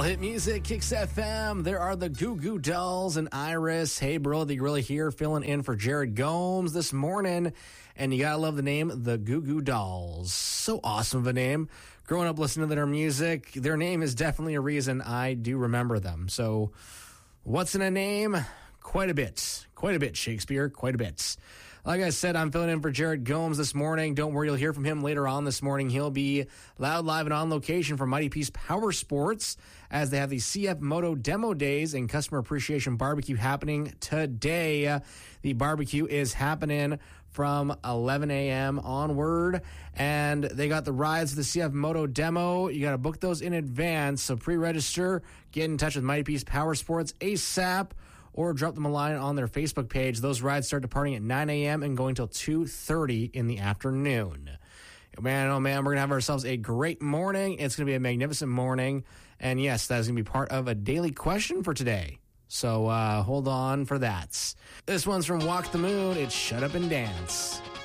hit music, Kicks FM. There are the Goo Goo Dolls and Iris. Hey, bro, the Gorilla here, filling in for Jared Gomes this morning. And you gotta love the name, the Goo Goo Dolls. So awesome of a name. Growing up listening to their music, their name is definitely a reason I do remember them. So, what's in a name? Quite a bit. Quite a bit, Shakespeare. Quite a bit. Like I said, I'm filling in for Jared Gomes this morning. Don't worry, you'll hear from him later on this morning. He'll be loud, live, and on location for Mighty Peace Power Sports as they have the CF Moto Demo Days and Customer Appreciation Barbecue happening today. The barbecue is happening from 11 a.m. onward, and they got the rides for the CF Moto Demo. You got to book those in advance, so pre-register, get in touch with Mighty Peace Power Sports ASAP, or drop them a line on their Facebook page. Those rides start departing at 9 a.m. and going till 2:30 in the afternoon. Man, oh man, we're going to have ourselves a great morning. It's going to be a magnificent morning. And yes, that is going to be part of a daily question for today. So hold on for that. This one's from Walk the Moon. It's Shut Up and Dance.